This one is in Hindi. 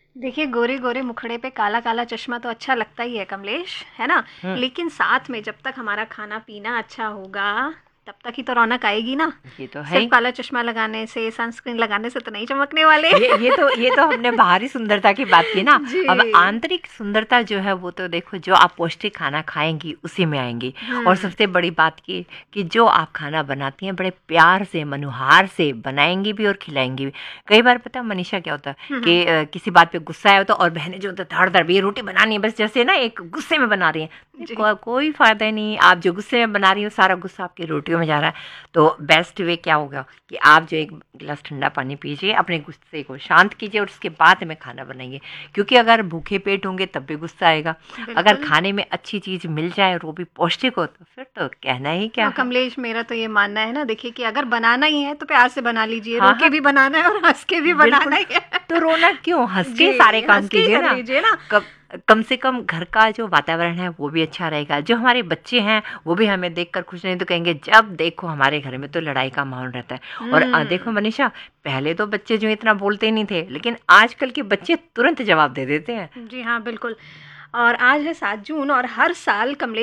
देखिए, गोरे गोरे मुखड़े पे काला काला चश्मा तो अच्छा लगता ही है कमलेश, है ना। हम्म। लेकिन साथ में जब तक हमारा खाना पीना अच्छा होगा तब तक ही तो रौनक आएगी ना। ये तो है सिर्फ ही। काला चश्मा लगाने से, सनस्क्रीन लगाने से तो नहीं चमकने वाले। ये तो हमने बाहरी सुंदरता की बात की ना। जी। अब आंतरिक सुंदरता जो है वो तो देखो, जो आप पौष्टिक खाना खाएंगी उसी में आएंगी। और हम्म। सबसे बड़ी बात की कि जो आप खाना बनाती हैं बड़े प्यार से, मनुहार से बनाएंगी भी और खिलाएंगी भी। कई बार पता है मनीषा क्या होता है हम्म। कि किसी बात पे गुस्सा आया होता है और बहनें जो होता है धड़ धड़ ये रोटी बनानी है बस, जैसे ना एक गुस्से में बना रही हैं। जी। कोई फायदा ही नहीं, आप जो गुस्से में बना रही हो सारा गुस्सा आपकी रोटियों में जा रहा है। तो बेस्ट वे क्या होगा कि आप जो एक गिलास ठंडा पानी पीजिए, अपने गुस्से को शांत कीजिए और उसके बाद में खाना बनाइए। क्योंकि अगर भूखे पेट होंगे तब भी गुस्सा आएगा। अगर बिल्कुल। खाने में अच्छी चीज़ मिल जाए और वो भी पौष्टिक हो तो फिर तो कहना ही क्या और है। कमलेश, मेरा तो ये मानना है ना, देखिए कि अगर बनाना ही है तो प्यार से बना लीजिए, रो हाँ के हाँ, भी बनाना है और हंस के भी बिल्कुल। बनाना ही है। तो रोना क्यों, हंस के सारे जी, काम हंस के ही कीजिए कर ना। लीजिए ना। कम कम से कम घर का जो वातावरण है वो भी अच्छा रहेगा, जो हमारे बच्चे हैं वो भी हमें देखकर खुश, नहीं तो कहेंगे जब देखो हमारे घर में तो लड़ाई का माहौल रहता है। और देखो हम्म। मनीषा, पहले तो बच्चे जो इतना बोलते ही नहीं थे, लेकिन आजकल के बच्चे तुरंत जवाब दे देते हैं। जी हाँ, बिल्कुल। और आज है 7 जून और हर साल कमलेश